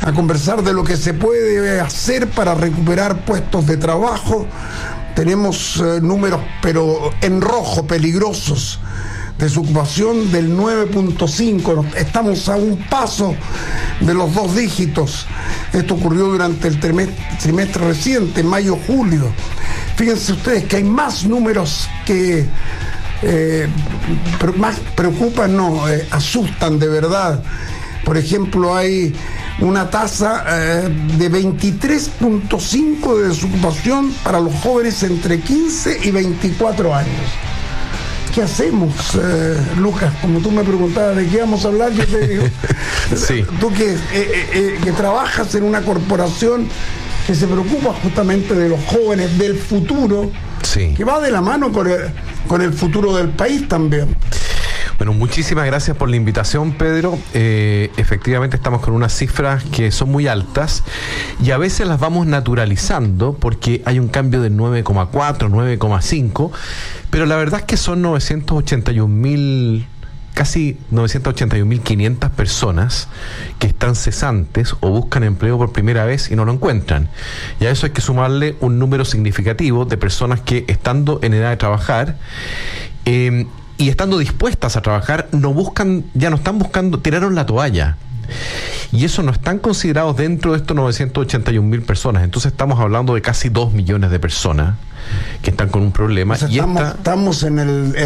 a conversar de lo que se puede hacer para recuperar puestos de trabajo. Tenemos números, pero en rojo, peligrosos, desocupación del 9.5, estamos a un paso de los 2 dígitos. Esto ocurrió durante el trimestre reciente, mayo-julio. Fíjense ustedes que hay más números que más preocupan, asustan de verdad. Por ejemplo, hay una tasa de 23.5 de desocupación para los jóvenes entre 15 y 24 años. ¿Qué hacemos, Lucas? Como tú me preguntabas de qué vamos a hablar, yo te digo, sí. Tú que trabajas en una corporación que se preocupa justamente de los jóvenes, del futuro, sí, que va de la mano con el futuro del país también. Bueno, muchísimas gracias por la invitación, Pedro. Efectivamente estamos con unas cifras que son muy altas y a veces las vamos naturalizando porque hay un cambio del 9,4, 9,5, pero la verdad es que son 981.000, casi 981.500 personas que están cesantes o buscan empleo por primera vez y no lo encuentran. Y a eso hay que sumarle un número significativo de personas que, estando en edad de trabajar, y estando dispuestas a trabajar, ya no están buscando, tiraron la toalla. Y eso no están considerados dentro de estos 981.000 personas. Entonces estamos hablando de casi 2 millones de personas que están con un problema. Entonces, estamos en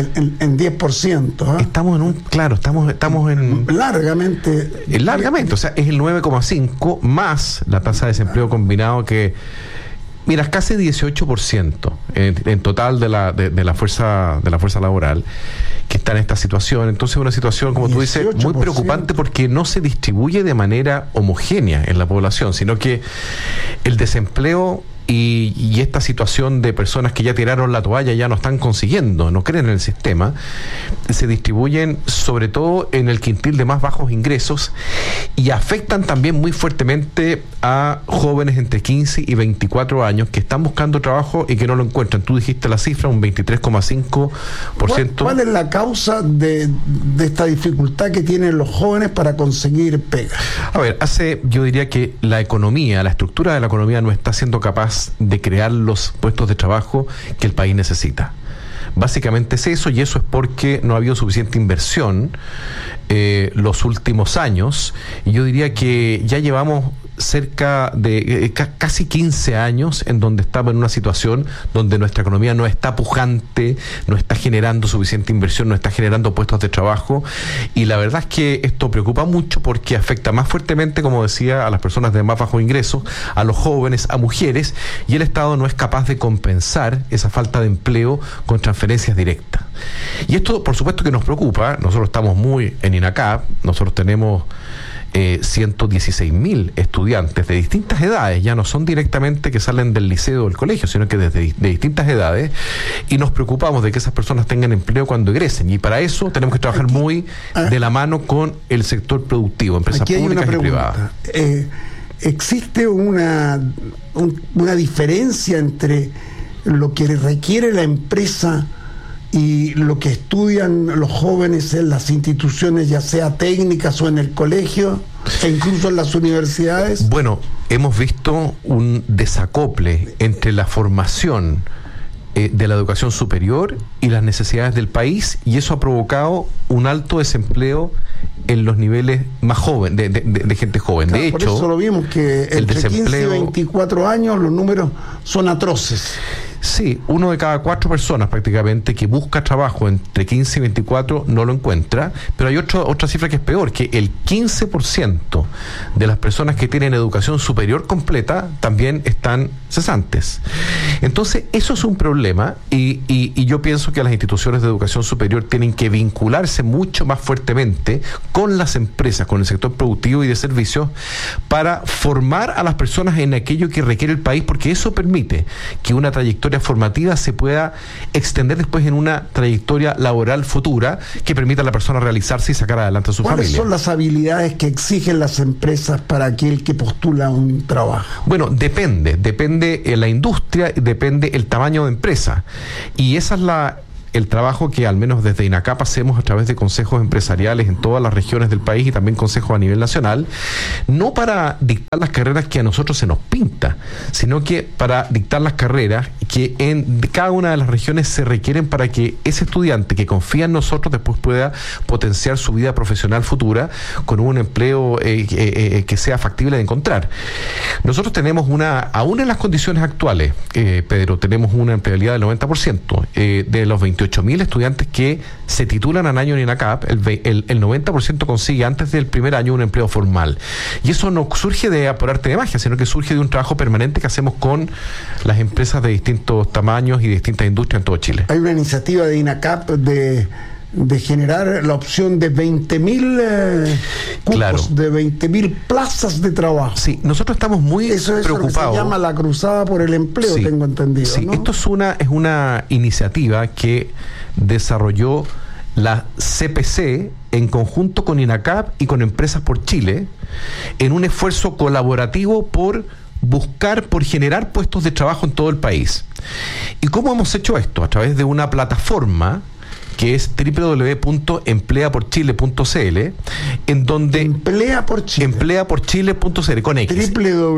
10%. Estamos en largamente, o sea, es el 9,5 más la tasa de desempleo combinado que, mira, es casi 18% en total de la fuerza laboral que está en esta situación. Entonces, una situación, como tú dices, muy preocupante porque no se distribuye de manera homogénea en la población, sino que el desempleo y esta situación de personas que ya tiraron la toalla, ya no están consiguiendo, no creen en el sistema, se distribuyen sobre todo en el quintil de más bajos ingresos y afectan también muy fuertemente a jóvenes entre 15 y 24 años que están buscando trabajo y que no lo encuentran. Tú dijiste la cifra, un 23,5%. ¿Cuál es la causa de esta dificultad que tienen los jóvenes para conseguir pega? A ver, yo diría que la estructura de la economía no está siendo capaz de crear los puestos de trabajo que el país necesita. Básicamente es eso, y eso es porque no ha habido suficiente inversión los últimos años, y yo diría que ya llevamos cerca de casi 15 años en donde estamos en una situación donde nuestra economía no está pujante, no está generando suficiente inversión, no está generando puestos de trabajo, y la verdad es que esto preocupa mucho porque afecta más fuertemente, como decía, a las personas de más bajo ingreso, a los jóvenes, a mujeres, y el Estado no es capaz de compensar esa falta de empleo con transferencias directas. Y esto, por supuesto, que nos preocupa. Nosotros estamos muy en INACAP, nosotros tenemos 116.000 estudiantes de distintas edades, ya no son directamente que salen del liceo o del colegio, sino que de distintas edades, y nos preocupamos de que esas personas tengan empleo cuando egresen, y para eso tenemos que trabajar muy de la mano con el sector productivo, empresas públicas y privadas. ¿Existe una diferencia entre lo que requiere la empresa y lo que estudian los jóvenes en las instituciones, ya sea técnicas o en el colegio, e incluso en las universidades? Bueno, hemos visto un desacople entre la formación de la educación superior y las necesidades del país, y eso ha provocado un alto desempleo en los niveles más jóvenes, de gente joven. Claro, de hecho, por eso lo vimos, que entre 15 y 24 años los números son atroces. Sí, 1 de cada 4 personas prácticamente que busca trabajo entre 15 y 24 no lo encuentra, pero hay otra cifra que es peor, que el 15% de las personas que tienen educación superior completa también están cesantes. Entonces, eso es un problema, y yo pienso que las instituciones de educación superior tienen que vincularse mucho más fuertemente con las empresas, con el sector productivo y de servicios, para formar a las personas en aquello que requiere el país, porque eso permite que una trayectoria formativa se pueda extender después en una trayectoria laboral futura que permita a la persona realizarse y sacar adelante a su familia. ¿Cuáles son las habilidades que exigen las empresas para aquel que postula un trabajo? Bueno, depende la industria, depende el tamaño de empresa, y esa es el trabajo que al menos desde INACAP hacemos a través de consejos empresariales en todas las regiones del país y también consejos a nivel nacional, no para dictar las carreras que a nosotros se nos pinta, sino que para dictar las carreras que en cada una de las regiones se requieren para que ese estudiante que confía en nosotros después pueda potenciar su vida profesional futura con un empleo que sea factible de encontrar. Nosotros tenemos aún en las condiciones actuales, Pedro, tenemos una empleabilidad del 90%. De los 28.000 estudiantes que se titulan al año en INACAP, el 90% consigue antes del primer año un empleo formal. Y eso no surge por arte de magia, sino que surge de un trabajo permanente que hacemos con las empresas de distintos tamaños y de distintas industrias en todo Chile. Hay una iniciativa de INACAP de generar la opción de 20.000 cupos, claro, de 20.000 plazas de trabajo. Sí, nosotros estamos muy preocupados. Eso es lo que se llama la cruzada por el empleo, sí, tengo entendido. Sí, ¿no? Esto es una iniciativa que desarrolló la CPC en conjunto con INACAP y con Empresas por Chile en un esfuerzo colaborativo por generar puestos de trabajo en todo el país. ¿Y cómo hemos hecho esto? A través de una plataforma que es www.empleaporchile.cl, en donde empleaporchile.cl con X.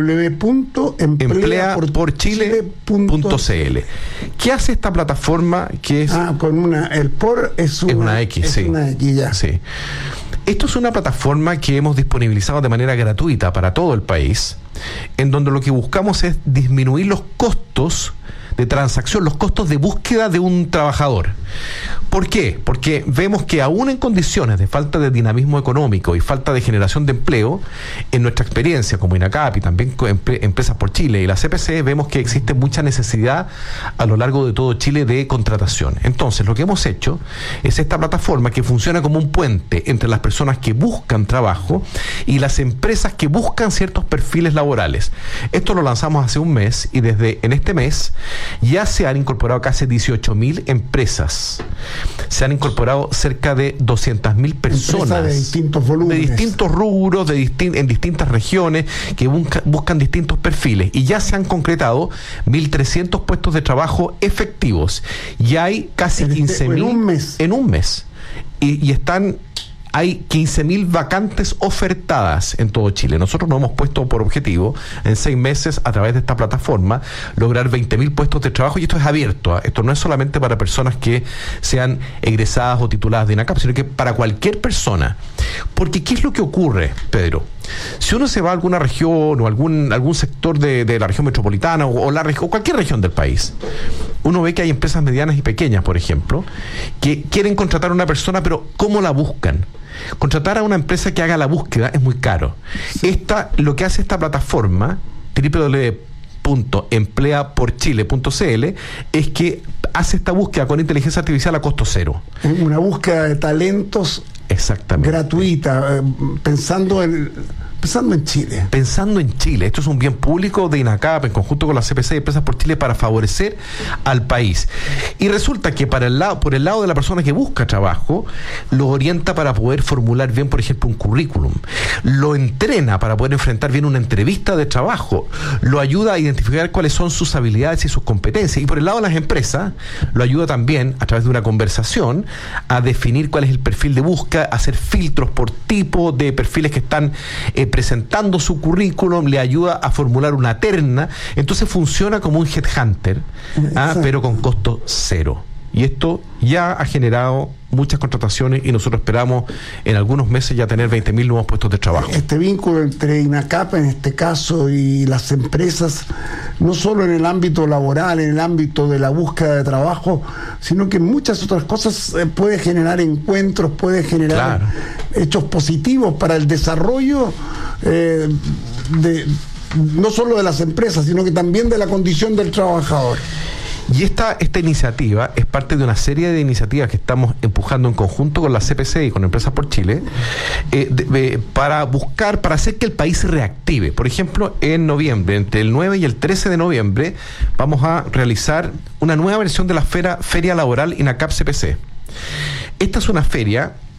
www.empleaporchile.cl. ¿Qué hace esta plataforma? Que es con el por es una X, es sí. Una X, ya. Sí. Esto es una plataforma que hemos disponibilizado de manera gratuita para todo el país, en donde lo que buscamos es disminuir los costos de transacción, los costos de búsqueda de un trabajador. ¿Por qué? Porque vemos que aún en condiciones de falta de dinamismo económico y falta de generación de empleo, en nuestra experiencia como INACAP y también con Empresas por Chile y la CPC, vemos que existe mucha necesidad a lo largo de todo Chile de contratación. Entonces, lo que hemos hecho es esta plataforma que funciona como un puente entre las personas que buscan trabajo y las empresas que buscan ciertos perfiles laborales. Esto lo lanzamos hace un mes y desde en este mes ya se han incorporado casi 18.000 empresas. Se han incorporado cerca de 200.000 personas de distintos volúmenes, de distintos rubros, en distintas regiones, que buscan distintos perfiles. Y ya se han concretado 1.300 puestos de trabajo efectivos. Y hay casi 15.000 en un mes. Y hay 15.000 vacantes ofertadas en todo Chile. Nosotros nos hemos puesto por objetivo, en 6 meses, a través de esta plataforma, lograr 20.000 puestos de trabajo, y esto es abierto. Esto no es solamente para personas que sean egresadas o tituladas de INACAP, sino que para cualquier persona. Porque, ¿qué es lo que ocurre, Pedro? Si uno se va a alguna región o algún sector de la región metropolitana o cualquier región del país, uno ve que hay empresas medianas y pequeñas, por ejemplo, que quieren contratar a una persona, pero ¿cómo la buscan? Contratar a una empresa que haga la búsqueda es muy caro. Sí. Lo que hace esta plataforma, www.empleaporchile.cl, es que hace esta búsqueda con inteligencia artificial a costo cero. Una búsqueda de talentos gratuita, pensando en Chile. Pensando en Chile. Esto es un bien público de INACAP en conjunto con la CPC y Empresas por Chile para favorecer al país. Y resulta que por el lado de la persona que busca trabajo, lo orienta para poder formular bien, por ejemplo, un currículum. Lo entrena para poder enfrentar bien una entrevista de trabajo. Lo ayuda a identificar cuáles son sus habilidades y sus competencias. Y por el lado de las empresas, lo ayuda también, a través de una conversación, a definir cuál es el perfil de búsqueda, a hacer filtros por tipo de perfiles que están presentando su currículum, le ayuda a formular una terna. Entonces funciona como un headhunter, pero con costo cero. Y esto ya ha generado muchas contrataciones y nosotros esperamos en algunos meses ya tener 20.000 nuevos puestos de trabajo. Este vínculo entre INACAP en este caso y las empresas, no solo en el ámbito laboral, en el ámbito de la búsqueda de trabajo, sino que en muchas otras cosas puede generar encuentros, puede generar hechos positivos para el desarrollo no solo de las empresas, sino que también de la condición del trabajador. Y esta iniciativa es parte de una serie de iniciativas que estamos empujando en conjunto con la CPC y con Empresas por Chile, para hacer que el país se reactive. Por ejemplo, en noviembre, entre el 9 y el 13 de noviembre, vamos a realizar una nueva versión de la Feria Laboral INACAP CPC. Esta es una feria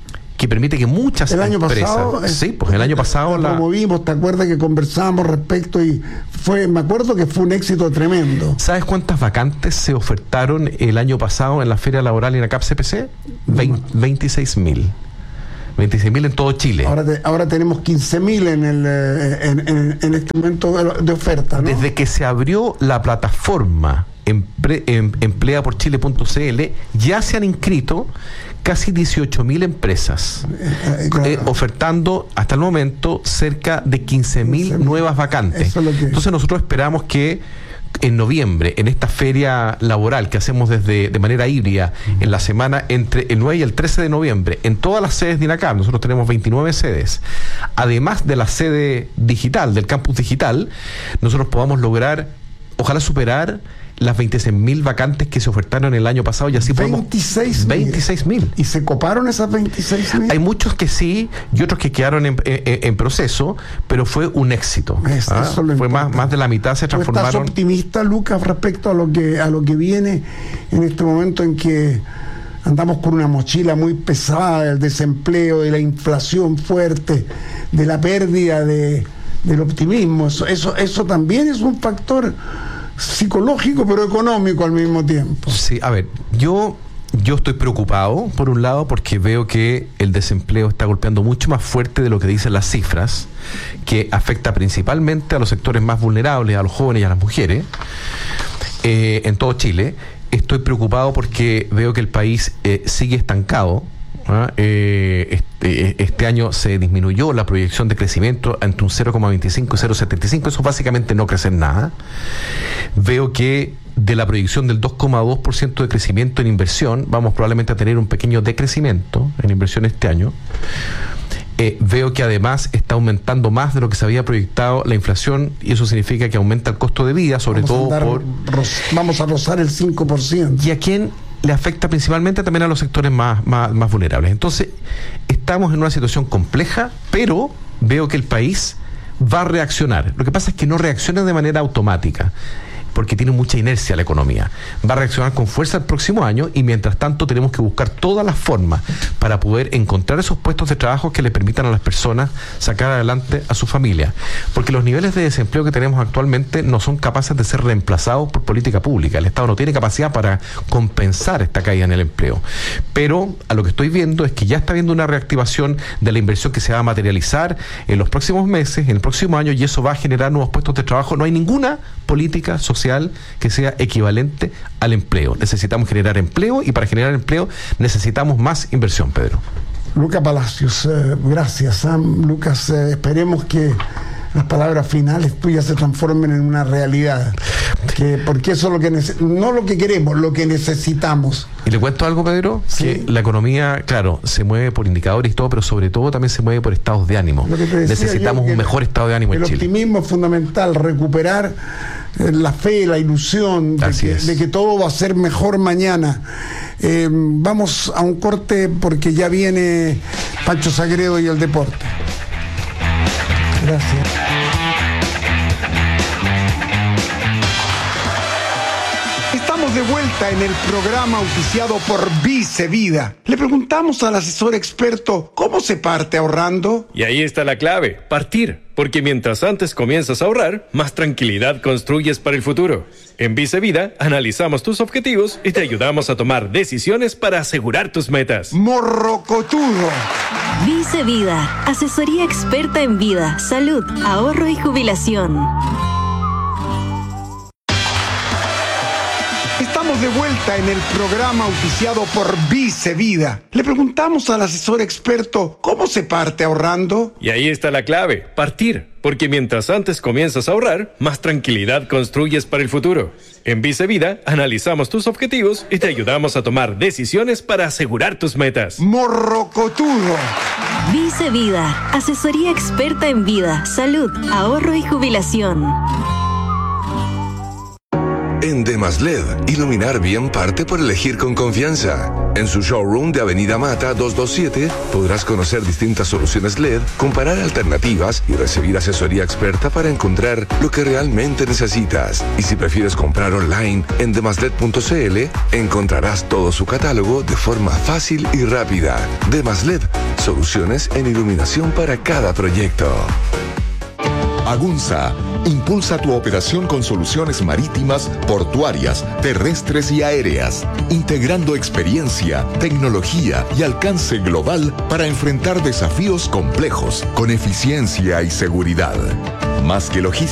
que permite que muchas el año empresas... pasado, sí, pues el año pasado la promovimos, ¿te acuerdas que conversábamos respecto? Y me acuerdo que fue un éxito tremendo. ¿Sabes cuántas vacantes se ofertaron el año pasado en la Feria Laboral y en la CAP-CPC? 26.000. 26.000 en todo Chile. Ahora tenemos 15.000 en este momento de oferta, ¿no? Desde que se abrió la plataforma empleaporchile.cl ya se han inscrito casi 18.000 empresas, claro, ofertando hasta el momento cerca de 15.000 nuevas vacantes. Entonces nosotros esperamos que en noviembre, en esta feria laboral que hacemos de manera híbrida, en la semana entre el 9 y el 13 de noviembre, en todas las sedes de INACAP, nosotros tenemos 29 sedes, además de la sede digital, del campus digital, nosotros podamos lograr, ojalá superar las 26.000 vacantes que se ofertaron el año pasado y así podemos... 26.000. ¿Y se coparon esas 26.000? Hay muchos que sí y otros que quedaron en proceso, pero fue un éxito. Fue más de la mitad se transformaron. ¿Estás optimista, Lucas, respecto a lo que viene en este momento en que andamos con una mochila muy pesada del desempleo, de la inflación fuerte, de la pérdida del optimismo? Eso también es un factor psicológico pero económico al mismo tiempo. Sí, a ver, yo estoy preocupado por un lado porque veo que el desempleo está golpeando mucho más fuerte de lo que dicen las cifras, que afecta principalmente a los sectores más vulnerables, a los jóvenes y a las mujeres en todo Chile. Estoy preocupado porque veo que el país sigue estancado. Este año se disminuyó la proyección de crecimiento entre un 0,25 y 0,75, eso básicamente no crecer nada. Veo que de la proyección del 2,2% de crecimiento en inversión, vamos probablemente a tener un pequeño decrecimiento en inversión este año. Veo que además está aumentando más de lo que se había proyectado la inflación y eso significa que aumenta el costo de vida, vamos a rozar el 5%. ¿Y a quién le afecta? Principalmente también a los sectores más vulnerables. Entonces, estamos en una situación compleja, pero veo que el país va a reaccionar. Lo que pasa es que no reacciona de manera automática, porque tiene mucha inercia la economía. Va a reaccionar con fuerza el próximo año y mientras tanto tenemos que buscar todas las formas para poder encontrar esos puestos de trabajo que le permitan a las personas sacar adelante a su familia. Porque los niveles de desempleo que tenemos actualmente no son capaces de ser reemplazados por política pública. El Estado no tiene capacidad para compensar esta caída en el empleo. Pero a lo que estoy viendo es que ya está habiendo una reactivación de la inversión que se va a materializar en los próximos meses, en el próximo año, y eso va a generar nuevos puestos de trabajo. No hay ninguna política social que sea equivalente al empleo. Necesitamos generar empleo y para generar empleo necesitamos más inversión, Pedro. Lucas Palacios, gracias. Lucas, esperemos que las palabras finales tuyas se transformen en una realidad. Porque eso es lo que no lo que queremos, lo que necesitamos. Y le cuento algo, Pedro, sí, que la economía, claro, se mueve por indicadores y todo, pero sobre todo también se mueve por estados de ánimo. Necesitamos un mejor estado de ánimo en Chile. El optimismo es fundamental, recuperar la fe, la ilusión de que todo va a ser mejor mañana. Vamos a un corte porque ya viene Pancho Sagredo y el deporte. Gracias. Estamos de vuelta en el programa auspiciado por Vice Vida. Le preguntamos al asesor experto cómo se parte ahorrando. Y ahí está la clave, partir. Porque mientras antes comienzas a ahorrar, más tranquilidad construyes para el futuro. En Vice Vida analizamos tus objetivos y te ayudamos a tomar decisiones para asegurar tus metas. Morrocotudo. Vice Vida, asesoría experta en vida, salud, ahorro y jubilación. Estamos de vuelta en el programa auspiciado por Vice Vida. Le preguntamos al asesor experto cómo se parte ahorrando. Y ahí está la clave, partir. Porque mientras antes comienzas a ahorrar, más tranquilidad construyes para el futuro. En Vice Vida analizamos tus objetivos y te ayudamos a tomar decisiones para asegurar tus metas. Morrocotudo. Vice Vida, asesoría experta en vida, salud, ahorro y jubilación. En DemasLed, iluminar bien parte por elegir con confianza. En su showroom de Avenida Mata 227 podrás conocer distintas soluciones LED, comparar alternativas y recibir asesoría experta para encontrar lo que realmente necesitas. Y si prefieres comprar online en demasled.cl, encontrarás todo su catálogo de forma fácil y rápida. Demasled, soluciones en iluminación para cada proyecto. Agunza impulsa tu operación con soluciones marítimas, portuarias, terrestres y aéreas, integrando experiencia, tecnología y alcance global para enfrentar desafíos complejos con eficiencia y seguridad. Más que logística.